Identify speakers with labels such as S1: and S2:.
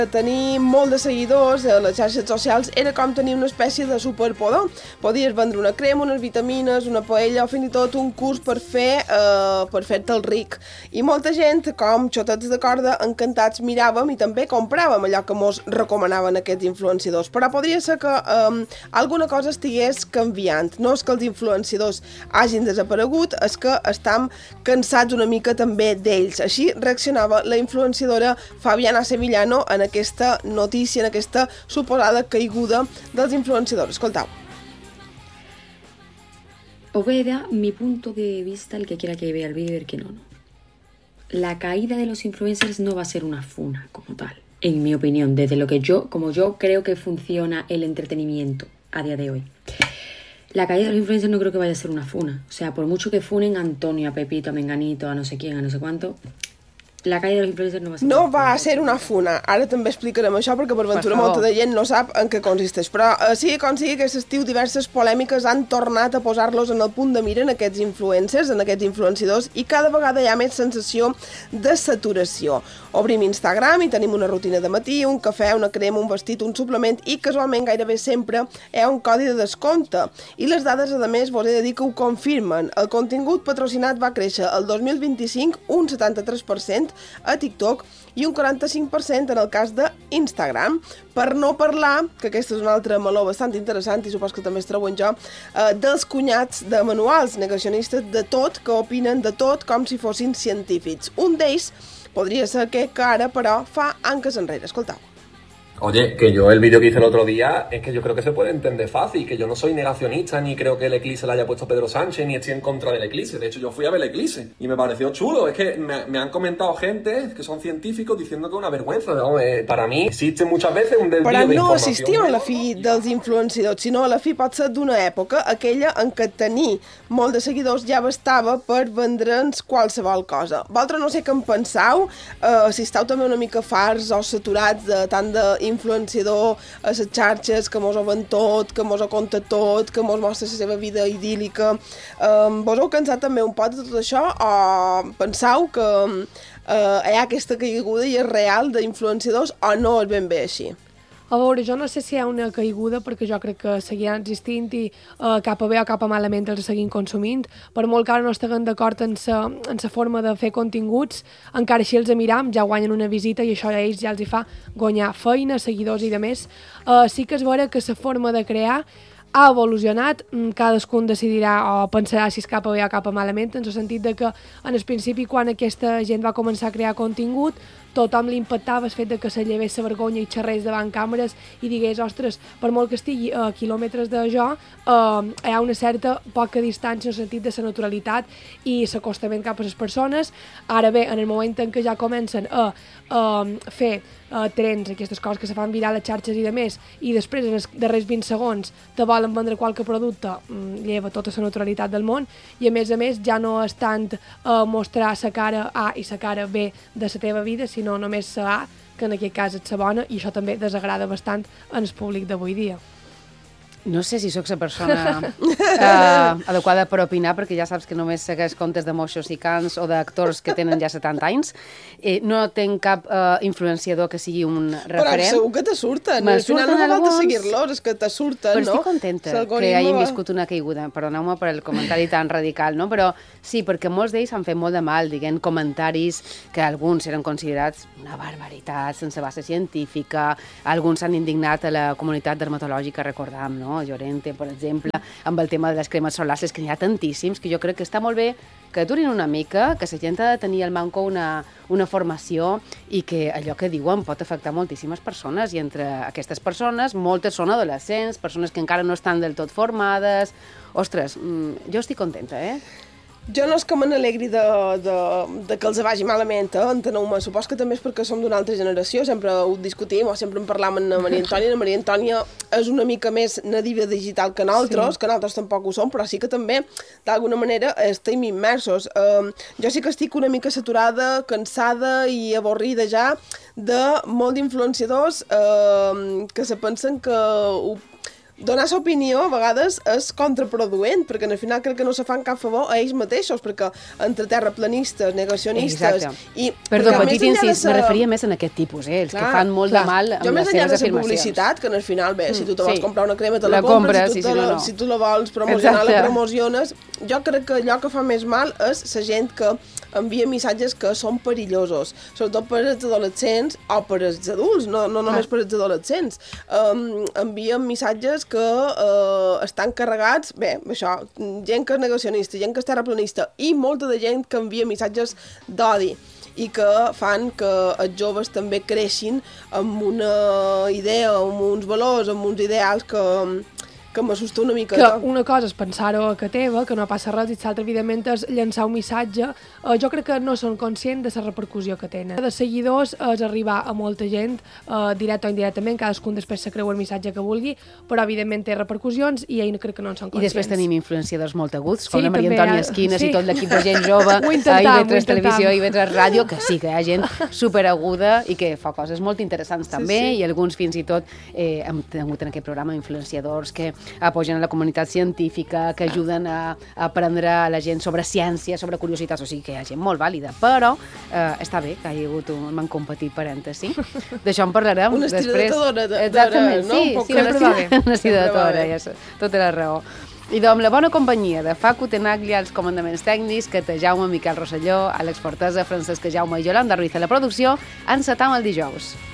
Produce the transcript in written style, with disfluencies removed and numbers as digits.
S1: Tenir molt de seguidors a les xarxes socials era com tenir una espècie de superpoder. Podies vendre una crema, unes vitamines, una paella o fins i tot un curs per fer-te'l ric. I molta gent, com xotets de corda, encantats miràvem i també compràvem allò que mos recomanaven aquests influenciadors. Però podria ser que alguna cosa estigués canviant. No és que els influenciadors hagin desaparegut, és que estem cansats una mica també d'ells. Així reaccionava la influenciadora Fabiana Sevillano en aquesta notícia, en aquesta suposada caiguda dels influenciadores. Escoltau.
S2: Os voy a dar mi punto de vista, el que quiera que vea el vídeo y el que no. La caída de los influencers no va a ser una funa como tal, en mi opinión, desde lo que como yo creo que funciona el entretenimiento a día de hoy. La caída de los influencers no creo que vaya a ser una funa. O sea, por mucho que funen a Antonio, a Pepito, a Menganito, a no sé quién, a no sé cuánto, la caïda dels influencers no va ser
S1: una funa. Ara també explicarem això perquè per ventura molta de gent no sap en què consisteix. Però sigui com sigui, aquest estiu diverses polèmiques han tornat a posar-los en el punt de mira en aquests influencers, en aquests influenciadors, i cada vegada hi ha més sensació de saturació. Obrim Instagram i tenim una rutina de matí, un cafè, una crema, un vestit, un suplement i casualment gairebé sempre hi ha un codi de descompte. I les dades, a més, vos he de dir que ho confirmen. El contingut patrocinat va créixer el 2025 un 73% a TikTok i un 45% en el cas d'Instagram. Per no parlar, que aquesta és una altra meló bastant interessant i supos que també es treuen jo, dels cunyats de manuals negacionistes de tot, que opinen de tot com si fossin científics. Un d'ells podria ser que ara, però, fa anques enrere. Escoltau.
S3: Oye, que yo el vídeo que hice el otro día es que yo creo que se puede entender fácil, que yo no soy negacionista, ni creo que el eclipse lo haya puesto Pedro Sánchez, ni estoy en contra del eclipse. De hecho, yo fui a ver el eclipse y me pareció chulo. Es que me han comentado gente que son científicos diciendo que es una vergüenza. No, para mí existe muchas veces un desvío
S1: d'informació.
S3: Però
S1: no assistim a la fi dels influenciadors, sinó a la fi pot ser d'una època, aquella en què tenir molt de seguidors ja bastava per vendre'ns qualsevol cosa. Vosaltres no sé què en penseu, si esteu també una mica farts o saturats de tant d'influenciador a les xarxes, que mos ho ven tot, que mos ho conta tot, que mos mostra la seva vida idíl·lica. Vos heu cansat també un poc de tot això o penseu que hi ha aquesta caiguda i és real d'influenciadors o no és ben bé així?
S4: A veure, jo no sé si hi ha una caiguda perquè jo crec que seguiran existint i cap a bé o cap a malament els seguim consumint. Per molt que ara no estiguem d'acord en la forma de fer continguts, encara així els miram, ja guanyen una visita i això a ells ja els hi fa guanyar feina, seguidors i de més. Sí que és vera que la forma de crear ha evolucionat, cadascun decidirà o pensarà si és cap a bé o cap a malament, en el sentit de que en el principi quan aquesta gent va començar a crear contingut tothom li impactava el fet de que se llevés la vergonya i xerrés davant càmeres i digués, ostres, per molt que estigui a quilòmetres de jo, hi ha una certa poca distància en el sentit de la naturalitat i l'acostament cap a les persones. Ara bé, en el moment en què ja comencen a fer trends, aquestes coses que se fan viral a les xarxes i de més, i després en els darrers 20 segons te volen vendre qualque producte, lleva tota la naturalitat del món, i a més ja no és tant mostrar la cara A i la cara B de la teva vida, sinó només la A, que en aquest cas és la bona, i això també desagrada bastant en el públic d'avui dia.
S5: No sé si sóc la persona adequada per opinar, perquè ja saps que només segueix comptes de moixos i cants o d'actors que tenen ja 70 anys. No tinc cap influenciador que sigui un referent.
S1: Però segur que te surten. Al final no fa falta seguir-los, és que te surten, no?
S5: Però estic contenta que hagin viscut una caiguda. Perdoneu-me per el comentari tan radical, no? Però sí, perquè molts d'ells han fet molt de mal, diguem, comentaris que alguns eren considerats una barbaritat, sense base científica, alguns s'han indignat a la comunitat dermatològica, recordam, no? Llorente, per exemple, amb el tema de les cremes solars, que n'hi ha tantíssims, que jo crec que està molt bé que durin una mica, que la gent ha de tenir al manco una formació i que allò que diuen pot afectar moltíssimes persones, i entre aquestes persones moltes són adolescents, persones que encara no estan del tot formades. Ostres, jo estic contenta,
S1: Jo no és que me n'alegri de que els vagi malament, enteneu-me. Supos que també és perquè som d'una altra generació, sempre ho discutim o sempre en parlam amb la Maria Antònia. La Maria Antònia és una mica més nadiva digital que nosaltres, que nosaltres tampoc ho som, però sí que també, d'alguna manera, estem immersos. Jo sí que estic una mica saturada, cansada i avorrida ja de molt d'influenciadors que se pensen que donar l'opinió a vegades és contraproduent, perquè al final crec que no se fan cap favor a ells mateixos, perquè entre terraplanistes, negacionistes...
S5: Perdó, petit incís, me referia més en aquest tipus, els que fan molt de mal amb les seves afirmacions.
S1: Jo més enllà de la publicitat, que al final, bé, si tu te vols comprar una crema, te la
S5: compres,
S1: si tu la vols promocionar, la promociones. Jo crec que allò que fa més mal és la gent que envia missatges que són perillosos, sobretot per als adolescents o per als adults, no només per als adolescents. Envien missatges que estan carregats, bé, això, gent que és negacionista, gent que és terraplanista i molta de gent que envia missatges d'odi i que fan que els joves també creixin amb una idea, amb uns valors, amb uns ideals que m'assusta una mica.
S4: Que una cosa és pensar-ho a que teva, que no passa res, i l'altra, evidentment, és llançar un missatge. Jo crec que no són conscients de la repercussió que tenen. De seguidors és arribar a molta gent, directe o indirectament, cadascun després se creu el missatge que vulgui, però evidentment té repercussions i ells crec que no en són conscients.
S5: I després tenim influenciadors molt aguts, com la Maria Antònia Esquines i tot l'equip de gent jove, a IB3 Televisió, a IB3 Ràdio, que sí que hi ha gent superaguda i que fa coses molt interessants també, i alguns fins i tot hem tingut en aquest programa influenciadors que apoyen a la comunitat científica, que ajuden a aprendre a la gent sobre ciència, sobre curiositats, o sigui que hi ha gent molt vàlida, però està bé que hi ha hagut un competit parèntesi. D'això en parlarem
S1: una
S5: després.
S1: Exactament,
S5: no? Una estiradora, ja tota la raó. I amb la bona companyia de Facu Tenaglia, els comandaments tècnics, Cata Jaume, Miquel Rosselló, Àlex Fortesa, Francesc Jaume i Yolanda Ruiz a la producció, encetam el dijous.